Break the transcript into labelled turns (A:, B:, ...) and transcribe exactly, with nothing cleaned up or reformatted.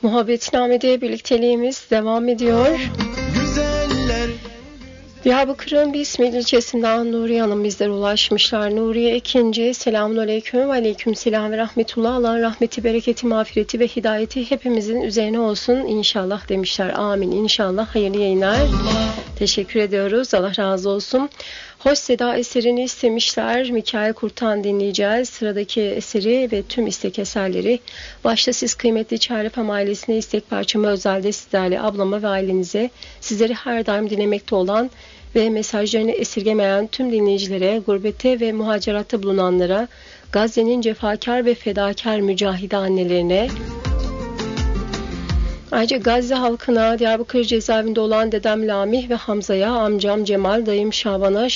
A: Muhabbetname'de birlikteliğimiz devam ediyor.
B: Güzeller.
A: Diyarbakır'ın Bismil ilçesinden Nuriye Hanım bizlere ulaşmışlar. Nuriye Ekinci, selamun aleyküm ve aleyküm selam ve rahmetullah. Allah'ın rahmeti, bereketi, mağfireti ve hidayeti hepimizin üzerine olsun inşallah demişler. Amin inşallah. Hayırlı yayınlar. Allah. Teşekkür ediyoruz. Allah razı olsun. Hoş Seda eserini istemişler. Mikail Kurt'tan dinleyeceğiz. Sıradaki eseri ve tüm istek eserleri. Başta siz kıymetli Çağrıpam ailesine istek parçamı özelde sizlerle, ablama ve ailenize, sizleri her daim dinlemekte olan ve mesajlarını esirgemeyen tüm dinleyicilere, gurbette ve muhaceratta bulunanlara, Gazze'nin cefakar ve fedakar mücahide annelerine, ayrıca Gazze halkına, Diyarbakır cezaevinde olan dedem Lamih ve Hamza'ya, amcam Cemal, dayım Şaban'a,